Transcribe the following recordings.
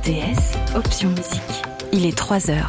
RTS, option musique. Il est 3h.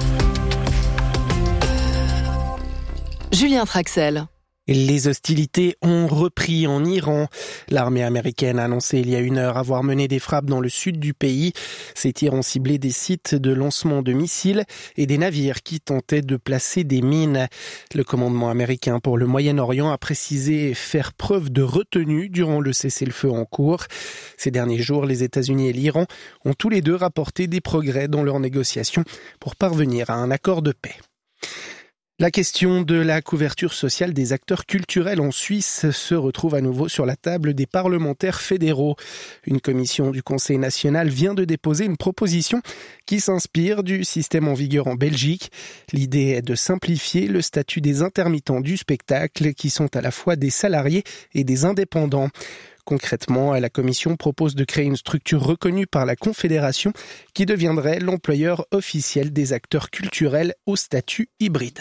Julien Traxel. Les hostilités ont repris en Iran. L'armée américaine a annoncé il y a 1 heure avoir mené des frappes dans le sud du pays. Ces tirs ont ciblé des sites de lancement de missiles et des navires qui tentaient de placer des mines. Le commandement américain pour le Moyen-Orient a précisé faire preuve de retenue durant le cessez-le-feu en cours. Ces derniers jours, les États-Unis et l'Iran ont tous les deux rapporté des progrès dans leurs négociations pour parvenir à un accord de paix. La question de la couverture sociale des acteurs culturels en Suisse se retrouve à nouveau sur la table des parlementaires fédéraux. Une commission du Conseil national vient de déposer une proposition qui s'inspire du système en vigueur en Belgique. L'idée est de simplifier le statut des intermittents du spectacle qui sont à la fois des salariés et des indépendants. Concrètement, la Commission propose de créer une structure reconnue par la Confédération qui deviendrait l'employeur officiel des acteurs culturels au statut hybride.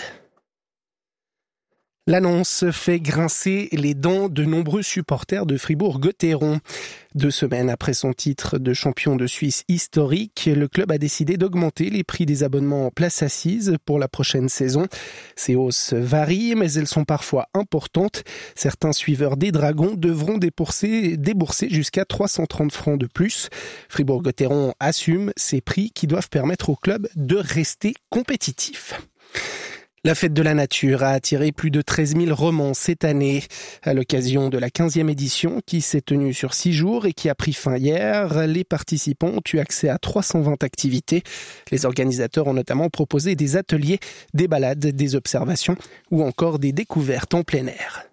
L'annonce fait grincer les dents de nombreux supporters de Fribourg-Gotteron. 2 semaines après son titre de champion de Suisse historique, le club a décidé d'augmenter les prix des abonnements en place assise pour la prochaine saison. Ces hausses varient, mais elles sont parfois importantes. Certains suiveurs des Dragons devront débourser jusqu'à 330 francs de plus. Fribourg-Gotteron assume ces prix qui doivent permettre au club de rester compétitif. La fête de la nature a attiré plus de 13 000 romans cette année. À l'occasion de la 15e édition qui s'est tenue sur 6 jours et qui a pris fin hier, les participants ont eu accès à 320 activités. Les organisateurs ont notamment proposé des ateliers, des balades, des observations ou encore des découvertes en plein air.